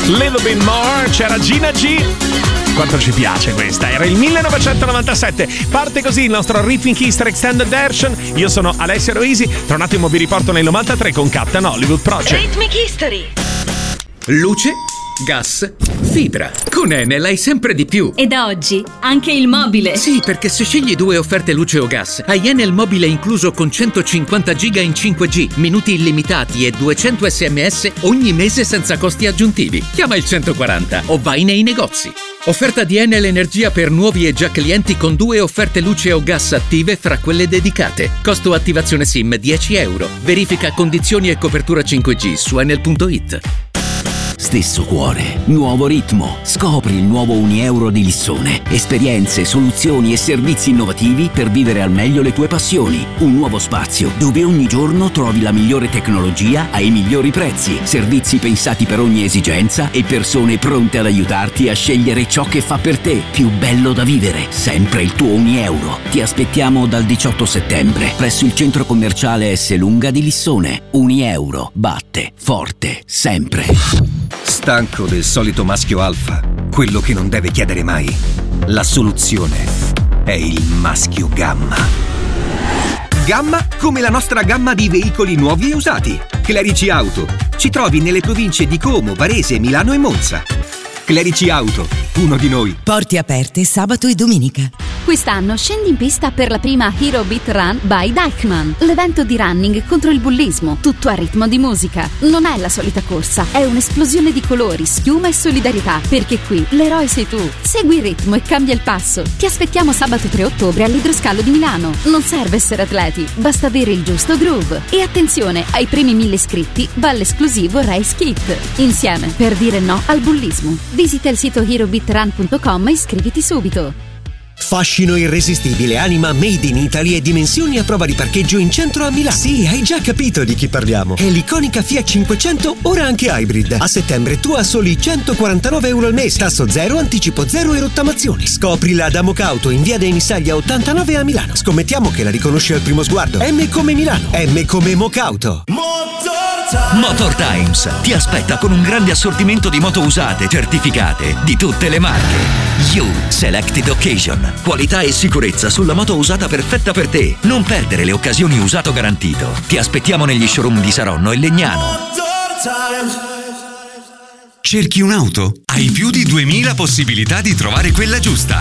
Little Bit More, c'era Gina G. Quanto ci piace questa, era il 1997. Parte così il nostro Rhythmic History Extended Version. Io sono Alessia Roisi, tra un attimo vi riporto nel 93 con Captain Hollywood Project. Rhythmic History. Luce, gas, fibra. Con Enel hai sempre di più. E da oggi anche il mobile. Sì, perché se scegli 2 offerte luce o gas, hai Enel mobile incluso con 150 giga in 5G, minuti illimitati e 200 SMS ogni mese senza costi aggiuntivi. Chiama il 140 o vai nei negozi. Offerta di Enel Energia per nuovi e già clienti con 2 offerte luce o gas attive fra quelle dedicate. Costo attivazione SIM €10. Verifica condizioni e copertura 5G su enel.it. Stesso cuore, nuovo ritmo. Scopri il nuovo Unieuro di Lissone. Esperienze, soluzioni e servizi innovativi per vivere al meglio le tue passioni. Un nuovo spazio dove ogni giorno trovi la migliore tecnologia ai migliori prezzi. Servizi pensati per ogni esigenza e persone pronte ad aiutarti a scegliere ciò che fa per te. Più bello da vivere, sempre il tuo Unieuro. Ti aspettiamo dal 18 settembre presso il centro commerciale S. Lunga di Lissone. Unieuro batte forte sempre. Stanco del solito maschio alfa? Quello che non deve chiedere mai. La soluzione è il maschio gamma. Gamma come la nostra gamma di veicoli nuovi e usati. Clerici Auto. Ci trovi nelle province di Como, Varese, Milano e Monza. Clerici Auto, uno di noi. Porte aperte sabato e domenica. Quest'anno scendi in pista per la prima Hero Beat Run by Deichmann, l'evento di running contro il bullismo, tutto a ritmo di musica. Non è la solita corsa, è un'esplosione di colori, schiuma e solidarietà, perché qui l'eroe sei tu. Segui il ritmo e cambia il passo. Ti aspettiamo sabato 3 ottobre all'Idroscalo di Milano. Non serve essere atleti, basta avere il giusto groove. E attenzione, ai primi 1000 iscritti va l'esclusivo Race Kit. Insieme per dire no al bullismo. Visita il sito herobeatrun.com e iscriviti subito. Fascino irresistibile, anima made in Italy e dimensioni a prova di parcheggio in centro a Milano. Sì, hai già capito di chi parliamo. È l'iconica Fiat 500, ora anche hybrid. A settembre tu a soli €149 al mese. Tasso zero, anticipo zero e rottamazioni. Scoprila da Mocauto in via dei Missaglia 89 a Milano. Scommettiamo che la riconosci al primo sguardo. M come Milano, M come Mocauto. Motor Times ti aspetta con un grande assortimento di moto usate, certificate, di tutte le marche. You Selected Occasion. Qualità e sicurezza sulla moto usata perfetta per te. Non perdere le occasioni usato garantito. Ti aspettiamo negli showroom di Saronno e Legnano. Cerchi un'auto? Hai più di 2000 possibilità di trovare quella giusta.